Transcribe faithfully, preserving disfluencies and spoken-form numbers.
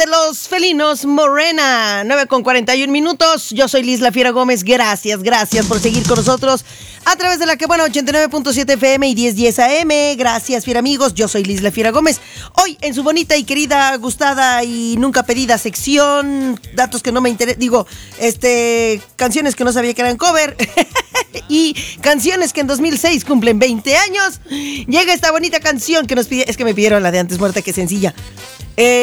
los felinos Morena, nueve con cuarenta y un minutos. Yo soy Liz La Fiera Gómez. Gracias, gracias por seguir con nosotros a través de la que buena ochenta y nueve punto siete F M y diez diez A M. Gracias, Fiera amigos. Yo soy Liz La Fiera Gómez. Hoy en su bonita y querida, gustada y nunca pedida sección, datos que no me interesan, digo, este, canciones que no sabía que eran cover y canciones que en dos mil seis cumplen veinte años. Llega esta bonita canción que nos pide, es que me pidieron la de Antes Muerta que Sencilla. Eh,